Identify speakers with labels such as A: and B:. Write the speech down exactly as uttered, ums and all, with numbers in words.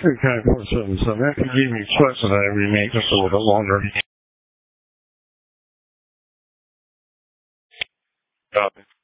A: Okay, four seven seven. That could give me choice if I remake just a little bit longer.
B: Copy.